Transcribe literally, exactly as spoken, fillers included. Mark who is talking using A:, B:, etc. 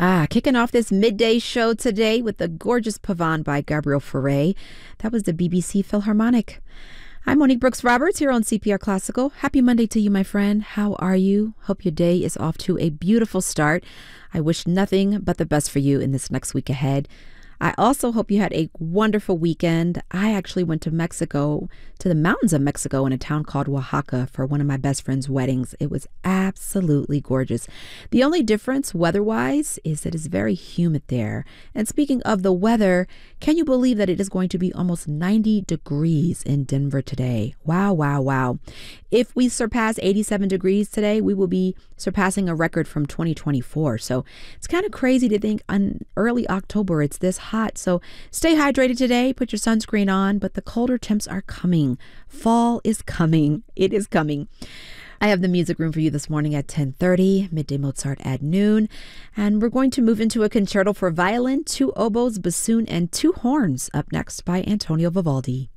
A: Ah, kicking off this midday show today with the gorgeous Pavane by Gabriel Fauré. That was the B B C Philharmonic. I'm Monique Brooks Roberts here on C P R Classical. Happy Monday to you, my friend. How are you? Hope your day is off to a beautiful start. I wish nothing but the best for you in this next week ahead. I also hope you had a wonderful weekend. I actually went to Mexico, to the mountains of Mexico in a town called Oaxaca for one of my best friend's weddings. It was absolutely gorgeous. The only difference weather-wise is that it's very humid there. And speaking of the weather, can you believe that it is going to be almost ninety degrees in Denver today? Wow, wow, wow. If we surpass eighty-seven degrees today, we will be surpassing a record from twenty twenty-four. So it's kind of crazy to think on early October it's this hot. So stay hydrated today, put your sunscreen on, but the colder temps are coming. Fall is coming. It is coming. I have the music room for you this morning at ten thirty, Midday Mozart at noon, and we're going to move into a concerto for violin, two oboes, bassoon, and two horns up next by Antonio Vivaldi.